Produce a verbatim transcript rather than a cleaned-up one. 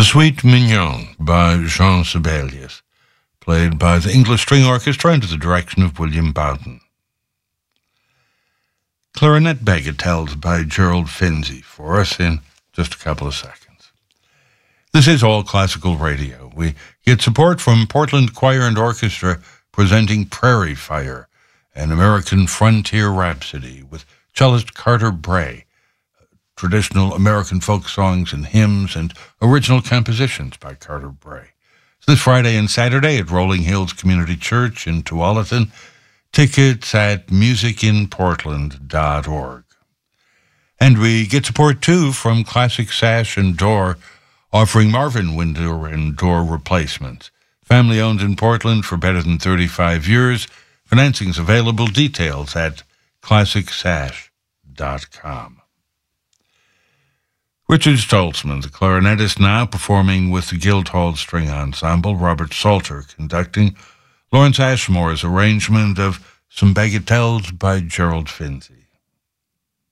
The Suite Mignon by Jean Sibelius, played by the English String Orchestra under the direction of William Bowden. Clarinet Bagatelles by Gerald Finzi for us in just a couple of seconds. This is All Classical Radio. We get support from Portland Choir and Orchestra presenting Prairie Fire, an American frontier rhapsody with cellist Carter Bray, traditional American folk songs and hymns and original compositions by Carter Bray. So this Friday and Saturday at Rolling Hills Community Church in Tualatin. Tickets at music in portland dot org. And we get support, too, from Classic Sash and Door, offering Marvin window and door replacements. Family-owned in Portland for better than thirty-five years. Financing's available. Details at classic sash dot com. Richard Stoltzman, the clarinetist, now performing with the Guildhall String Ensemble. Robert Salter conducting. Lawrence Ashmore's arrangement of Some Bagatelles by Gerald Finzi.